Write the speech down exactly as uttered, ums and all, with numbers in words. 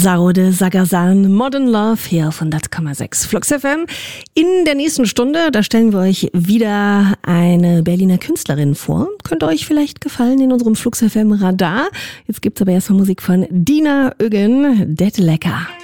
Saude Sagazan, Modern Love hier auf hundert Komma sechs Flux F M. In der nächsten Stunde, da stellen wir euch wieder eine Berliner Künstlerin vor. Könnte euch vielleicht gefallen in unserem Flux F M Radar. Jetzt gibt's aber erstmal Musik von Dina Öggen, Det Lecker.